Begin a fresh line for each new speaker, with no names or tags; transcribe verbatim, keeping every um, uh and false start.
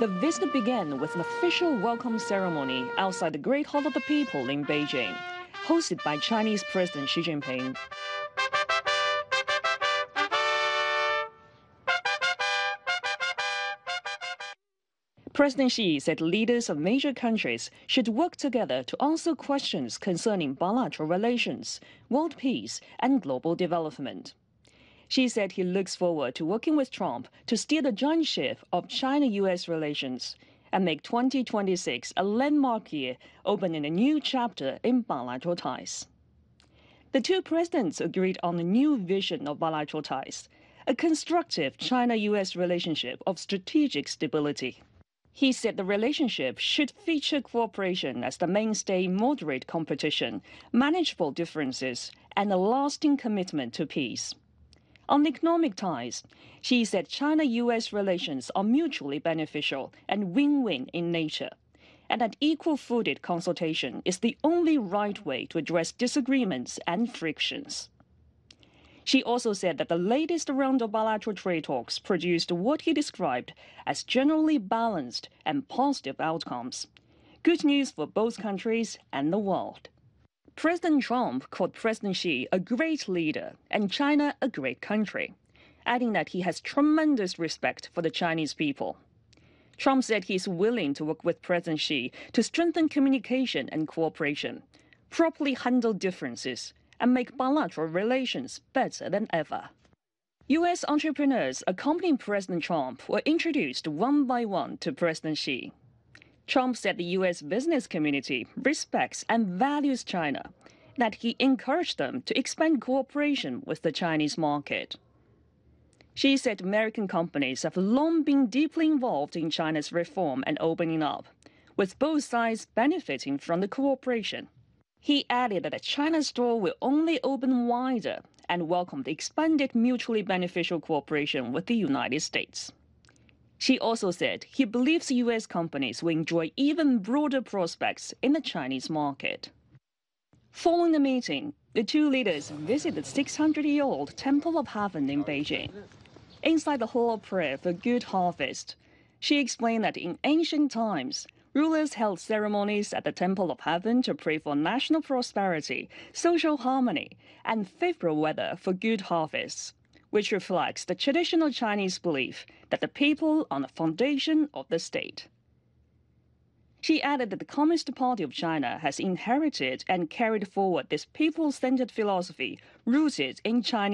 The visit began with an official welcome ceremony outside the Great Hall of the People in Beijing, hosted by Chinese President Xi Jinping. President Xi said leaders of major countries should work together to answer questions concerning bilateral relations, world peace, and global development. Xi said he looks forward to working with Trump to steer the giant ship of China U S relations and make twenty twenty-six a landmark year, opening a new chapter in bilateral ties. The two presidents agreed on a new vision of bilateral ties, a constructive China U S relationship of strategic stability. He said the relationship should feature cooperation as the mainstay, moderate competition, manageable differences, and a lasting commitment to peace. On economic ties, Xi said China U S relations are mutually beneficial and win-win in nature, and that equal-footed consultation is the only right way to address disagreements and frictions. Xi also said that the latest round of bilateral trade talks produced what he described as generally balanced and positive outcomes, good news for both countries and the world. President Trump called President Xi a great leader and China a great country, adding that he has tremendous respect for the Chinese people. Trump said he is willing to work with President Xi to strengthen communication and cooperation, properly handle differences, and make bilateral relations better than ever. U S entrepreneurs accompanying President Trump were introduced one by one to President Xi. Trump said the U S business community respects and values China, that he encouraged them to expand cooperation with the Chinese market. Xi said American companies have long been deeply involved in China's reform and opening up, with both sides benefiting from the cooperation. He added that China's door will only open wider and welcomed expanded mutually beneficial cooperation with the United States. Xi also said he believes U S companies will enjoy even broader prospects in the Chinese market. Following the meeting, the two leaders visited the six hundred year old Temple of Heaven in Beijing. Inside the Hall of Prayer for Good Harvest, Xi explained that in ancient times, rulers held ceremonies at the Temple of Heaven to pray for national prosperity, social harmony, and favorable weather for good harvests, which reflects the traditional Chinese belief that the people are the foundation of the state. She added that the Communist Party of China has inherited and carried forward this people-centered philosophy rooted in Chinese